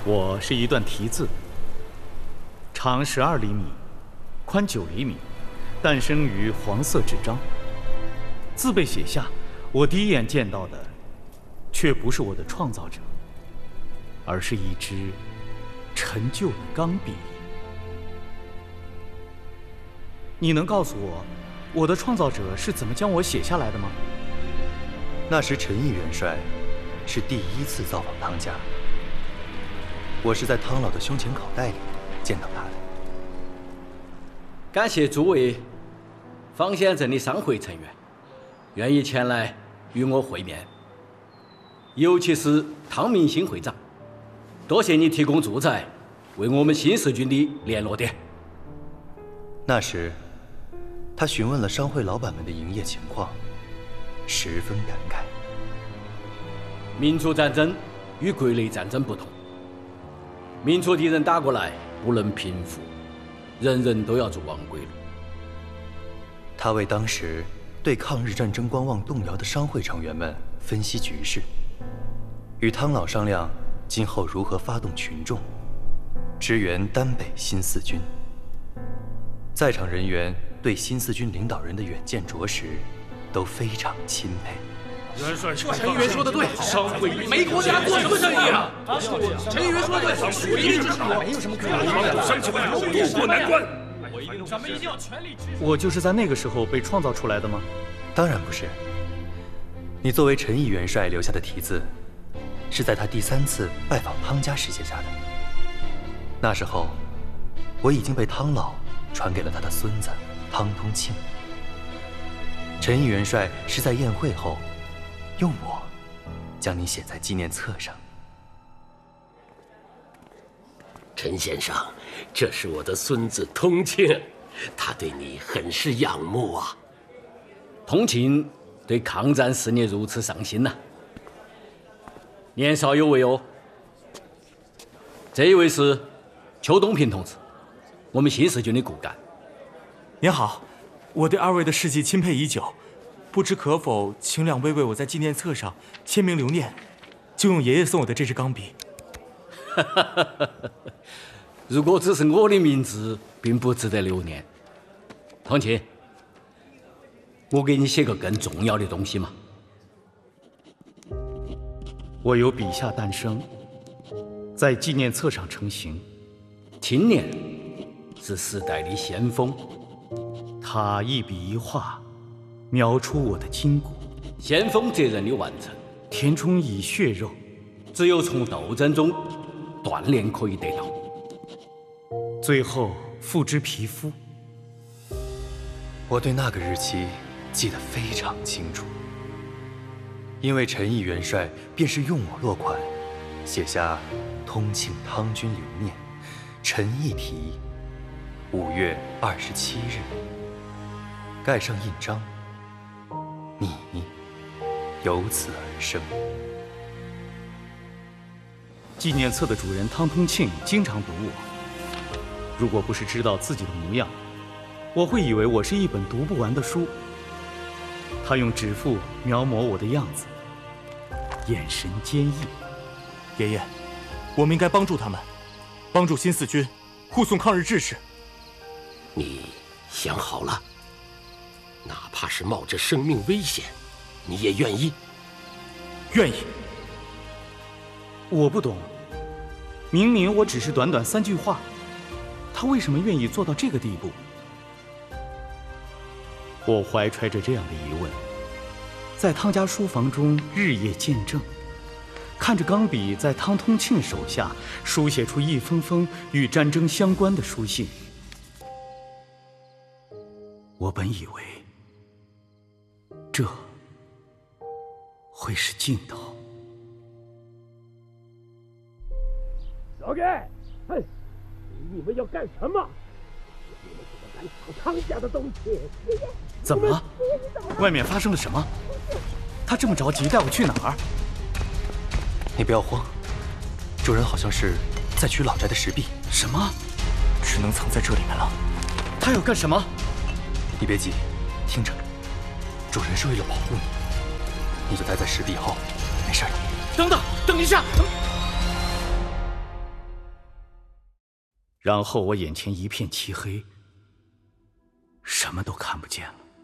我是一段题字，长12厘米，宽9厘米，诞生于黄色纸张。字被写下，我第一眼见到的，却不是我的创造者，而是一支陈旧的钢笔。你能告诉我，我的创造者是怎么将我写下来的吗？ 那时陈毅元帅是第一次造访汤家，我是在汤老的胸前口袋里见到他的。 感谢诸位方县镇的商会成员愿意前来与我会面，尤其是汤明新会长，多谢你提供住宅，为我们新四军的联络点。 那时，他询问了商会老板们的营业情况，十分感慨。 民族战争与国内战争不同，民族敌人打过来不能平复，人人都要走亡归路。 他为当时对抗日战争观望动摇的商会成员们分析局势，与汤老商量今后如何发动群众，支援丹北新四军。在场人员对新四军领导人的远见卓识都非常钦佩。 元帅，陈议员说的对，商会没国家做什么生意啊？陈议员说的对，水利之上没有什么可以帮助乡亲们渡过难关。咱们一定要全力支持。 我就是在那个时候被创造出来的吗？ 当然不是。你作为陈毅元帅留下的题字，是在他第3次拜访汤家时写下的。那时候，我已经被汤老传给了他的孙子汤通庆。陈毅元帅是在宴会后，用我将你写在纪念册上。 陈先生，这是我的孙子通庆，他对你很是仰慕啊。 通庆对抗战事业如此上心呐，年少有为哦。这一位是邱东平同志，我们新四军的骨干。 您好，我对2位的事迹钦佩已久，不知可否请2位为我在纪念册上签名留念，就用爷爷送我的这支钢笔。 如果只是我的名字，并不值得留念。通庆，我给你写个更重要的东西嘛。 我由笔下诞生，在纪念册上成型。 青年是时代的先锋， 他一笔一画，描出我的筋骨。 先锋责任的完成， 填充以血肉， 只有从斗争中锻炼可以得到， 最后付之皮肤。 我对那个日期记得非常清楚，因为陈毅元帅便是用我落款，写下“通庆汤军留念，陈毅题，5月27日”，盖上印章，你由此而生。 纪念册的主人汤通庆经常读我，如果不是知道自己的模样，我会以为我是一本读不完的书。他用指腹描摹我的样子，眼神坚毅。 爷爷，我们应该帮助他们，帮助新四军护送抗日志士。 你想好了？哪怕是冒着生命危险，你也愿意？ 愿意。 我不懂，明明我只是短短3句话，他为什么愿意做到这个地步？我怀揣着这样的疑问，在汤家书房中日夜见证，看着钢笔在汤通庆手下书写出一封封与战争相关的书信。我本以为这会是尽头。 老盖，哼，你们要干什么？你们怎么敢抢汤家的东西？ 怎么了？外面发生了什么？他这么着急带我去哪儿？ 你不要慌，主人好像是在取老宅的石壁。 什么？ 只能藏在这里面了。 他要干什么？ 你别急，听着，主人是为了保护你，你就待在石壁后，没事的。 等等，等一下！ 然后我眼前一片漆黑，什么都看不见了。